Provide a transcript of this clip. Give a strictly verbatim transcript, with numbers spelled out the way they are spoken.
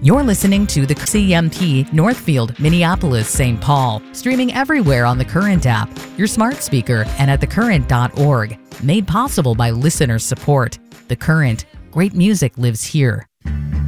You're listening to the C M P Northfield, Minneapolis, Saint Paul, streaming everywhere on the Current app, your smart speaker, and at the current dot org. Made possible by listener support. The Current. Great music lives here.